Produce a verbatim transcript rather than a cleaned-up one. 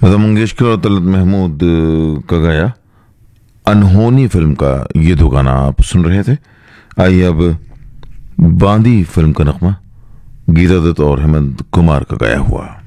लता मंगेशकर और तलत महमूद का गाया अनहोनी फिल्म का ये दो गाना आप सुन रहे थे। आइए अब बांदी फिल्म का नगमा गीता दत्त और हेमंत कुमार का गाया हुआ।